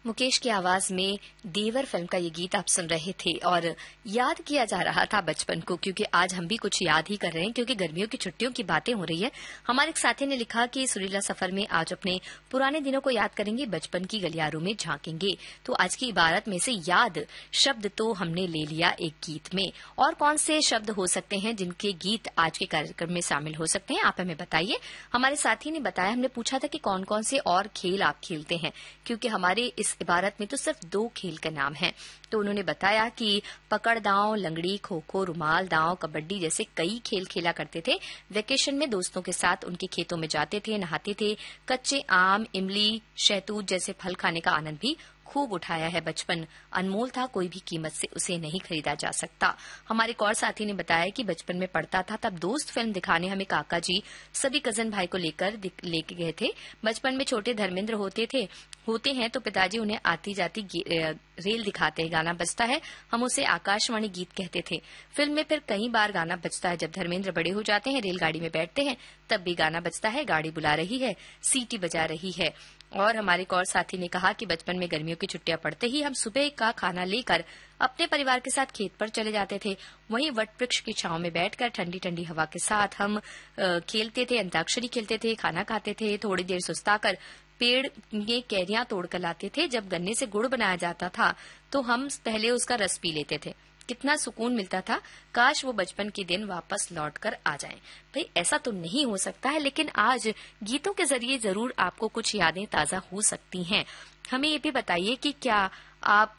मुकेश की आवाज में देवर फिल्म का ये गीत आप सुन रहे थे और याद किया जा रहा था बचपन को, क्योंकि आज हम भी कुछ याद ही कर रहे हैं क्योंकि गर्मियों की छुट्टियों की बातें हो रही है। हमारे एक साथी ने लिखा कि सुरीला सफर में आज अपने पुराने दिनों को याद करेंगे, बचपन की गलियारों में झांकेंगे। तो आज की इबारत में से याद शब्द तो हमने ले लिया एक गीत में। और कौन से शब्द हो सकते हैं जिनके गीत आज के कार्यक्रम में शामिल हो सकते हैं, आप हमें बताइए। हमारे साथी ने बताया, हमने पूछा था कि कौन कौन से और खेल आप खेलते हैं, क्योंकि हमारे इस इबारत में तो सिर्फ 2 खेल के नाम हैं। तो उन्होंने बताया कि पकड़ दांव, लंगड़ी, खो खो, रुमाल दांव, कबड्डी जैसे कई खेल खेला करते थे। वेकेशन में दोस्तों के साथ उनके खेतों में जाते थे, नहाते थे। कच्चे आम, इमली, शहतूत जैसे फल खाने का आनंद भी खूब उठाया है। बचपन अनमोल था, कोई भी कीमत से उसे नहीं खरीदा जा सकता। हमारे एक और साथी ने बताया कि बचपन में पढ़ता था तब दोस्त फिल्म दिखाने हमें काका जी सभी कजन भाई को लेके गए थे। बचपन में छोटे धर्मेंद्र होते हैं तो पिताजी उन्हें आती जाती रेल दिखाते हैं, गाना बजता है, हम उसे आकाशवाणी गीत कहते थे। फिल्म में फिर कई बार गाना बजता है। जब धर्मेंद्र बड़े हो जाते हैं, रेलगाड़ी में बैठते हैं, तब भी गाना बजता है, गाड़ी बुला रही है, सीटी बजा रही है। और हमारे एक और साथी ने कहा कि बचपन में गर्मियों की छुट्टियां पड़ते ही हम सुबह का खाना लेकर अपने परिवार के साथ खेत पर चले जाते थे। वहीं वट वृक्ष की छांव में बैठकर ठंडी ठंडी हवा के साथ हम खेलते थे, अंताक्षरी खेलते थे, खाना खाते थे। थोड़ी देर सुस्ताकर पेड़ में कैरियां तोड़कर लाते थे। जब गन्ने से गुड़ बनाया जाता था तो हम पहले उसका रस पी लेते थे। कितना सुकून मिलता था, काश वो बचपन के दिन वापस लौट कर आ जाएं। भाई ऐसा तो नहीं हो सकता है, लेकिन आज गीतों के जरिए जरूर आपको कुछ यादें ताजा हो सकती हैं। हमें ये भी बताइए कि क्या आप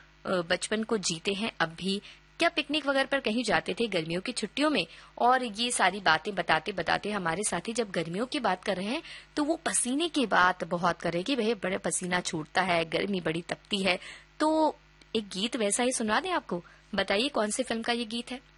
बचपन को जीते हैं अब भी? क्या पिकनिक वगैरह पर कहीं जाते थे गर्मियों की छुट्टियों में? और ये सारी बातें बताते बताते हमारे साथी जब गर्मियों की बात कर रहे हैं तो वो पसीने की बात बहुत कर रहे कि भाई बड़े पसीना छूटता है, गर्मी बड़ी तपती है। तो एक गीत वैसा ही सुना दें आपको। बताइए कौन सी फिल्म का ये गीत है।